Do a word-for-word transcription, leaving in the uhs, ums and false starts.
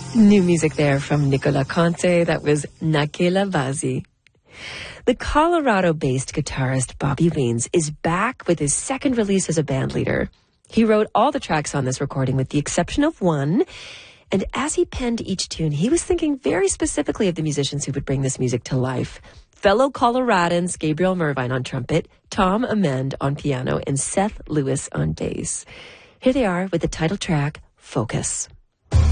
New music there from Nicola Conte. That was Nakela Vazi. The Colorado-based guitarist Bobby Weens is back with his second release as a bandleader. He wrote all the tracks on this recording with the exception of one. And as he penned each tune, he was thinking very specifically of the musicians who would bring this music to life. Fellow Coloradans Gabriel Mervine on trumpet, Tom Amend on piano, and Seth Lewis on bass. Here they are with the title track, Focus.